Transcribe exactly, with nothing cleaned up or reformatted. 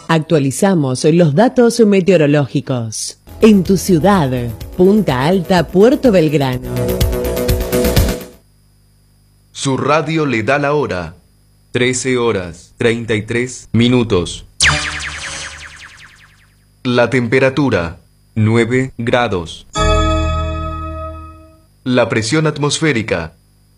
Actualizamos los datos meteorológicos. En tu ciudad, Punta Alta, Puerto Belgrano. Su radio le da la hora. trece horas, treinta y tres minutos. La temperatura, nueve grados. La presión atmosférica,